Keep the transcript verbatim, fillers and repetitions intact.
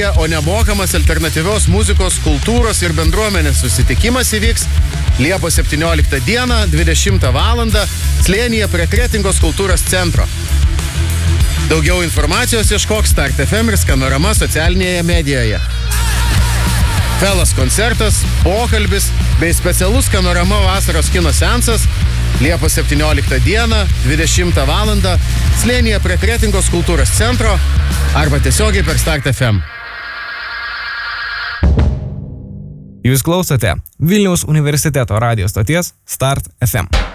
akcija, o nemokamas alternatyvios muzikos, kultūros ir bendruomenės susitikimas įvyks Liepos septynioliktą dieną, dvidešimtą valandą, Slėnyje prie Kretingos kultūros centro. Daugiau informacijos ieškok Start F M ir Skanorama socialinėje medijoje. Felas koncertas, pokalbis bei specialus Skanorama vasaros kino seansas Liepos septynioliktą dieną, dvidešimtą valandą, Slėnyje prie Kretingos kultūros centro arba tiesiogiai per Start F M. Jūs klausote Vilniaus universiteto radijo stoties Start F M.